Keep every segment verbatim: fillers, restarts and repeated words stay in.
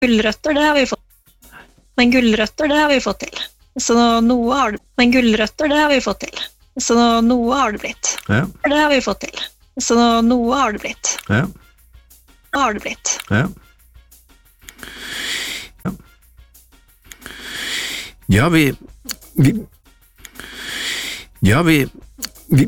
Gulrøtter, det har vi fått. Men gulrøtter, det har vi fått til. Så noe har det. Men gulrøtter, det har vi fått til. Så noe har det blitt. Ja. Det har vi fått til. Så noe har det blitt. Ja. Har det blitt. Ja. Ja. Ja, vi vi Ja, vi vi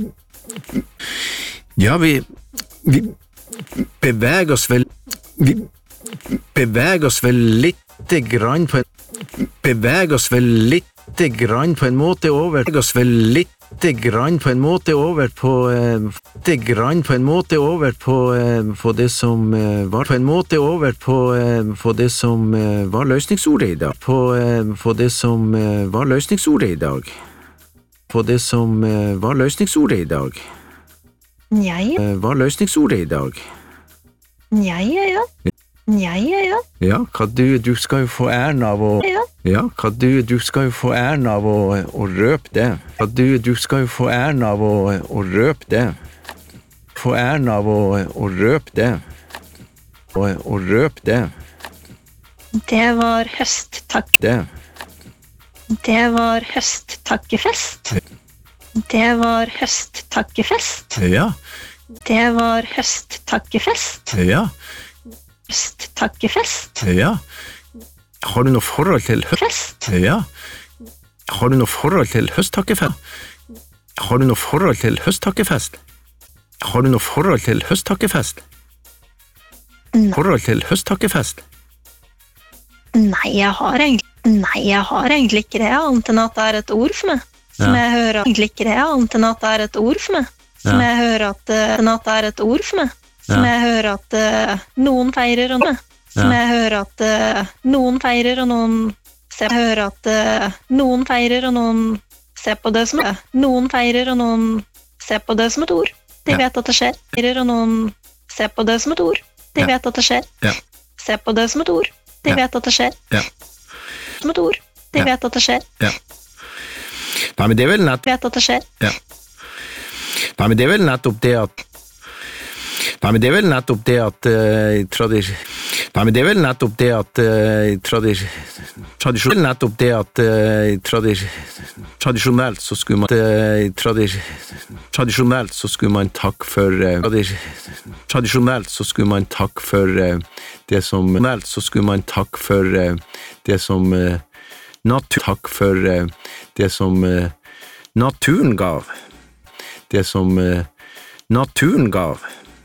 Ja, vi vi beveger oss vel vi beveger oss vel lite grann på en beveger oss vel lite grann på en måte over beveger oss vel lite grann på en måte over på eh, lite grann på en måte over på eh, på det som eh, var på en måte over på eh, på det som eh, var løsningsordet i dag på eh, på det som eh, var løsningsordet i dag på det som eh, var løsningsordet i dag Jeg, eh, var løsningsordet i dag jeg, ja, ja. Jeg, ja, ja. Ja, hva du, du skal jo få æren av å Ja. Ja, hva du, du skal jo få æren av å, å røpe det. Hva du, du skal jo få æren av å, å røpe det. Få æren av å, å røpe det. Å, å røpe det. Det var høsttakke. Det. Det var høsttakkefest. Det var høsttakkefest. Ja, Det var høsttakkefest. ja, Høsttakkefest. ja. Har du noe forhold til høst? Fest. Ja. Har du noe forhold til høsttakkefest? Har du noe forhold til høsttakkefest? Har du noe forhold til høsttakkefest? Nei. Forhold til høsttakkefest? Nei, jeg har egentlig Nei, jeg har egentlig ikke det, annet enn at det er et ord for meg. Som Ja. jeg hører at egentlig ikke det, annet enn at det er et ord for meg. Som Ja. jeg hører at, eh, enn at det er et ord for meg. Som Ja. jeg hører at eh, noen feirer og noen. Som Ja. jeg hører at eh, noen feirer og noen ser. Jeg hører at eh, noen feirer og noen ser på det som et Noen feirer og noen ser på det som et ord. De Ja. vet at det skjer. Feirer og noen ser på det som et ord. De Ja. vet at det skjer. Ja. Se på det som et ord. De Ja. vet at det skjer. Ja. Som et ord. De Ja. vet at det skjer. Nei, men det er vel nett De vet at det skjer. Nei, men det er vel nettopp det at Nei, men det er vel nettopp det at uh, tradis... Nei, men det er vel nettopp det at uh, tradis... Tradisjon... Nettopp det at uh, tradis... Tradisjonelt så skulle man uh, tradis... Tradisjonelt så skulle man takke for uh, tradis... Tradisjonelt så skulle man takke for uh, det som Tradisjonelt så skulle man takke for uh, det som uh, natur... Takk for uh, det som uh, naturen gav. Det som uh, naturen gav.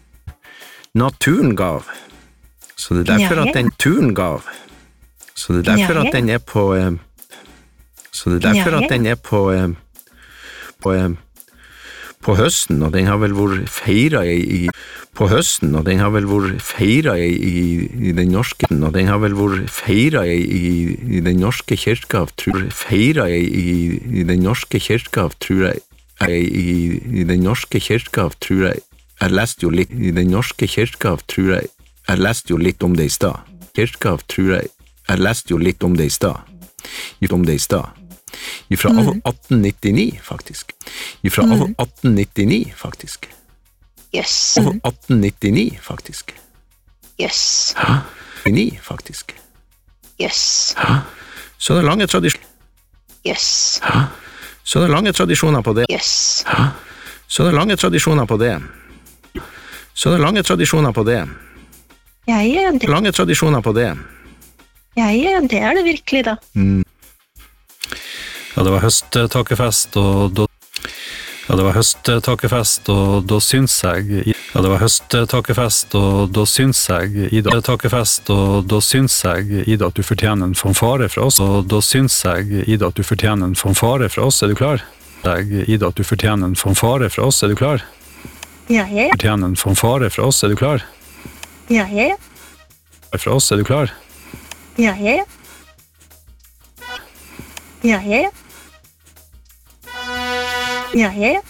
Naturen gav. Så det er derfor Ja, ja. at den turen gav. Så det er derfor Ja, ja. at den er på eh, Så det er derfor Ja, ja. at den er på eh, på, eh, på høsten, og den har vel vært feira i, i på høsten, og den har vel vært feira i, i, i den norske og den har vel vært feira i, i, i den norske kirka, tror jeg, feira i, i, i den norske kirka, tror jeg, i, i den norske kirka, tror jeg. Jeg leste jo litt i den norske kirka, tror jeg. Jeg leste jo litt om det i stad. Kirka, tror jeg. Jeg leste jo litt om det i stad. Litt om det i stad. Fra Mm. atten nittini, faktisk. Fra Mm. atten nittini, faktisk. Jøss. atten nittini, faktisk. Jøss. nittini, faktisk. Jøss. Så det er lange tradisjoner. Jøss. Så det er lange tradisjoner på det. Jøss. Så det er lange tradisjoner på det. Så det er lange tradisjoner på det. Jeg er det. Lange tradisjoner på det. Jeg er det er det virkelig, da. Ja, det var høsttakkefest, og da Ja, det var høsttakkefest, og da syns jeg Ja, det var høsttakkefest, og da syns jeg Ida takkefest, og da syns jeg Ida at du fortjener en fanfare fra oss, og da syns jeg Ida at du fortjener en fanfare fra oss. Er du klar? Jeg, Ida, at du fortjener en fanfare fra oss. Er du klar? Ja, ja, Fortjener en fanfare fra oss. Er du klar? ja, ja, Fra oss. Er du klar? ja, ja, ja, ja, ja, ja,